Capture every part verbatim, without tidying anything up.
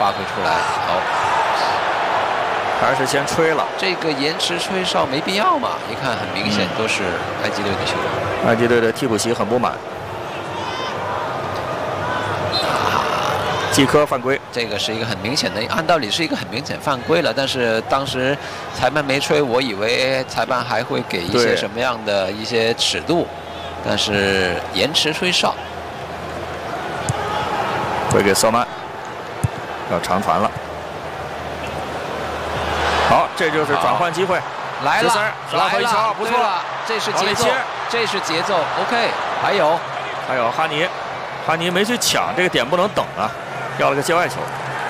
发挥出来。好， 还是先吹了。 这个延迟吹哨没必要嘛？一看很明显都是埃及队的球员。 埃及队的替补席很不满。季科犯规， 这个是一个很明显的，按道理是一个很明显犯规了，但是当时裁判没吹，我以为裁判还会给一些什么样的一些尺度，但是延迟吹哨。 回给瑟曼，要长传了。好，这就是转换机会。 来了， 来了，不错了，这是节奏，这是节奏。OK， 还有， 还有哈尼，哈尼没去抢，这个点不能等啊，要了个界外球。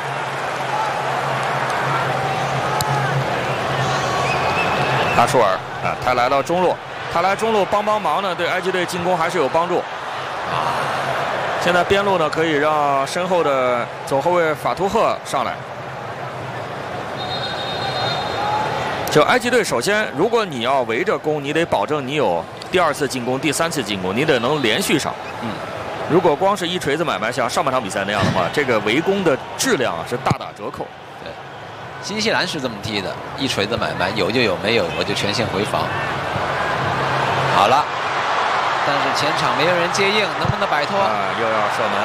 大舒尔啊，他来到中路，他来中路帮帮忙呢，对埃及队进攻还是有帮助。啊。现在边路呢，可以让身后的左后卫法图赫上来。就埃及队，首先，如果你要围着攻，你得保证你有第二次进攻、第三次进攻，你得能连续上。嗯，如果光是一锤子买卖，像上半场比赛那样的话，这个围攻的质量啊是大打折扣。 对，新西兰是这么踢的，一锤子买卖，有就有，没有我就全线回防。好了。但是前场没有人接应，能不能摆脱？ 啊，又要射门。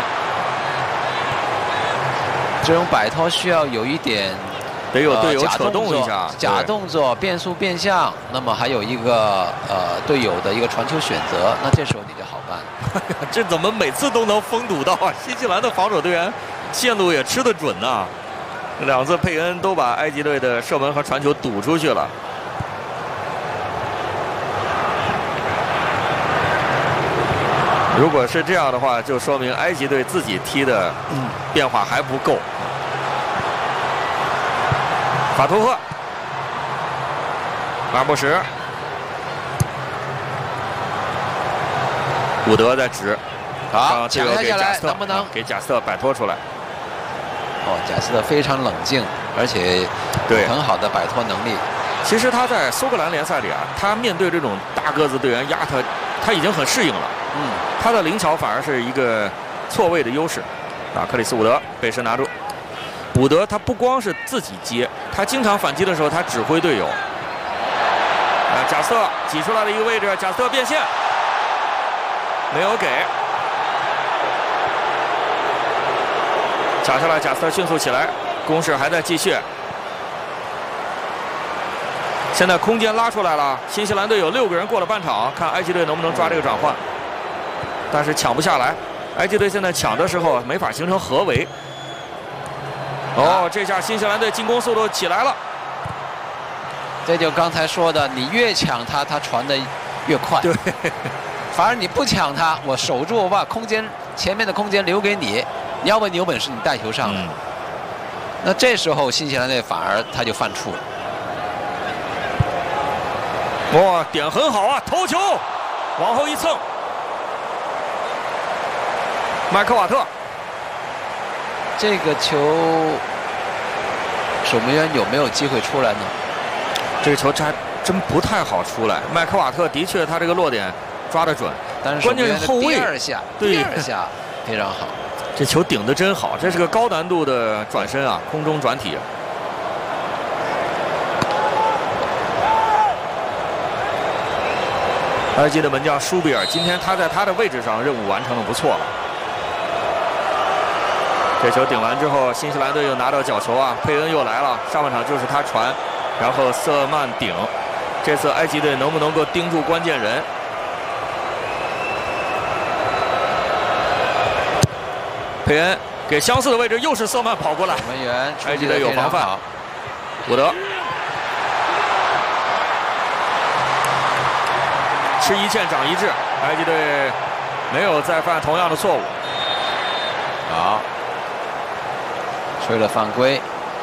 这种摆脱需要有一点， 得有队友扯动一下， 假动作、变速变向。那么还有一个呃队友的一个传球选择，那这时候你就好办。 这怎么每次都能封堵到啊？新西兰的防守队员线路也吃得准呐、啊，两次佩恩都把埃及队的射门和传球堵出去了。如果是这样的话，就说明埃及队自己踢的变化还不够。法图赫，马尔默什，伍德在指， 好，抢下来能不能给贾斯特摆脱出来？ 哦，贾斯特非常冷静，而且对很好的摆脱能力。 其实他在苏格兰联赛里啊，他面对这种大个子队员压他，他已经很适应了。嗯，他的灵巧反而是一个错位的优势。啊，克里斯伍德被身拿住。伍德他不光是自己接，他经常反击的时候他指挥队友。啊，贾斯特挤出来的一个位置，贾斯特变线，没有给。抢下来，贾斯特迅速起来，攻势还在继续。现在空间拉出来了，新西兰队有六个人过了半场，看埃及队能不能抓这个转换，但是抢不下来。埃及队现在抢的时候没法形成合围。哦，这下新西兰队进攻速度起来了。 这就刚才说的，你越抢他，他传的越快。 对， 反而你不抢他，我守住，我把空间前面的空间留给你，你要不你有本事你带球上来。嗯、那这时候新西兰队反而他就犯怵了。 哇，点很好啊！头球，往后一蹭，麦克瓦特， 这个球守门员有没有机会出来呢？ 这个球还真不太好出来。麦克瓦特的确他这个落点抓得准， 但是关键是后卫第二下，第二下非常好， 这球顶得真好，这是个高难度的转身啊，空中转体。埃及的门将舒比尔，今天他在他的位置上任务完成的不错了。这球顶完之后，新西兰队又拿到角球啊，佩恩又来了。上半场就是他传，然后瑟曼顶。这次埃及队能不能够盯住关键人？佩恩给相似的位置，又是瑟曼跑过来。 守门员， 埃及队有防范。伍德。吃一堑长一智，埃及队没有再犯同样的错误。 好，吹了犯规。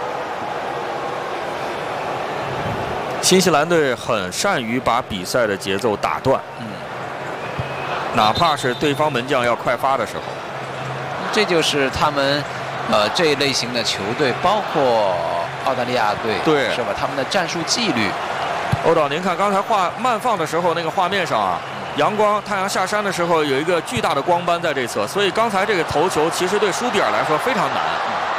新西兰队很善于把比赛的节奏打断，嗯，哪怕是对方门将要快发的时候。 这就是他们呃这一类型的球队，包括澳大利亚队， 对， 是吧？他们的战术纪律。 欧导，您看刚才画慢放的时候，那个画面上啊，阳光太阳下山的时候有一个巨大的光斑在这侧，所以刚才这个头球其实对舒比尔来说非常难。